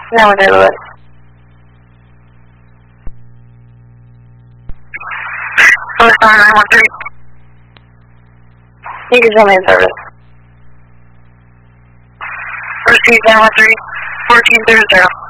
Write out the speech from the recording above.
No, St. Louis. Louis 913. You can show me the service. Received 913, 1400.